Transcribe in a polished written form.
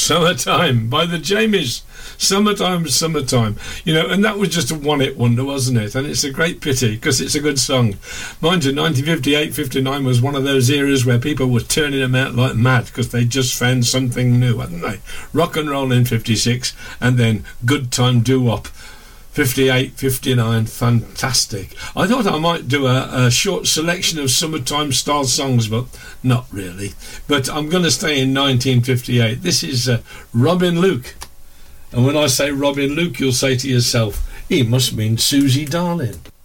Summertime by the Jamies. Summertime, summertime. You know, and that was just a one-hit wonder, wasn't it? And it's a great pity, because it's a good song. Mind you, 1958, 59 was one of those eras where people were turning them out like mad, because they just found something new, hadn't they? Rock and roll in 56, and then Good Time Doo-Wop. 58, 59, fantastic. I thought I might do a short selection of summertime style songs, but not really. But I'm going to stay in 1958. This is Robin Luke. And when I say Robin Luke, you'll say to yourself, he must mean Susie Darling.